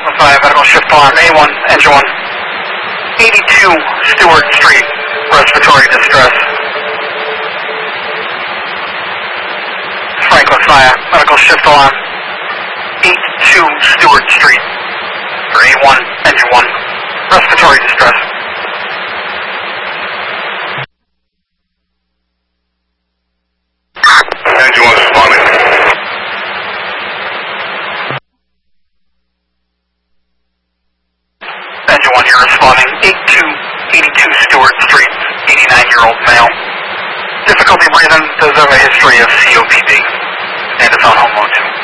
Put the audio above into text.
Franklin 5, medical shift alarm, A1, engine 1, 82 Stewart Street, respiratory distress. Franklin 5, medical shift alarm, 82 Stewart Street, for A1, engine 1, respiratory distress. Engine 1 responding. Engine 1, you're responding, 82 Stewart Street, 89-year-old male. Difficulty breathing, does have a history of COPD, and is on home mode 2.